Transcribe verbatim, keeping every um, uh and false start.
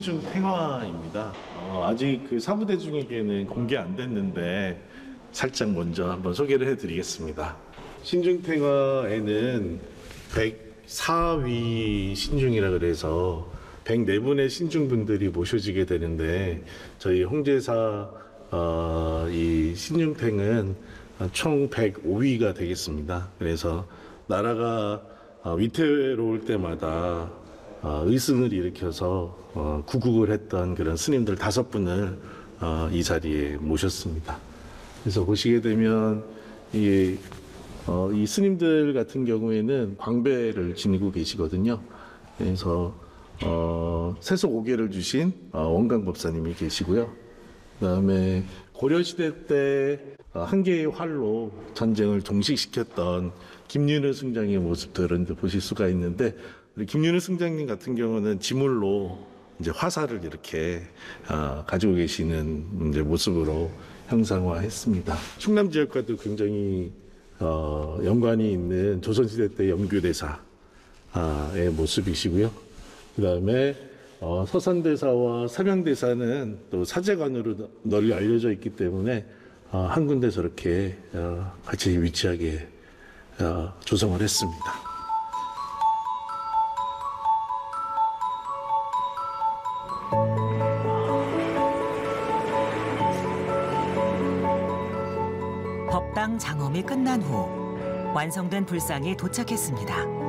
신중탱화입니다. 어, 아직 그 사부대중에게는 공개 안 됐는데 살짝 먼저 한번 소개를 해드리겠습니다. 신중탱화에는 백사 위 신중이라 그래서 백사 분의 신중분들이 모셔지게 되는데 저희 홍제사 어, 이 신중탱은 총 백오 위가 되겠습니다. 그래서 나라가 어, 위태로울 때마다 어, 의승을 일으켜서 어, 구국을 했던 그런 스님들 다섯 분을 어, 이 자리에 모셨습니다. 그래서 보시게 되면 이, 어, 이 스님들 같은 경우에는 광배를 지니고 계시거든요. 그래서 어, 세속 오계를 주신 어, 원광법사님이 계시고요. 그다음에 고려시대 때 한 개의 활로 전쟁을 종식시켰던 김윤호 승장의 모습들은 보실 수가 있는데, 우리 김윤호 승장님 같은 경우는 지물로 이제 화살을 이렇게 어, 가지고 계시는 이제 모습으로 형상화했습니다. 충남 지역과도 굉장히 어, 연관이 있는 조선시대 때 영규대사의 모습이시고요. 그 다음에 어, 서산대사와 삼양대사는 또 사제관으로 널리 알려져 있기 때문에 어, 한 군데 저렇게 어, 같이 위치하게 어, 조성을 했습니다. 법당 장엄이 끝난 후 완성된 불상이 도착했습니다.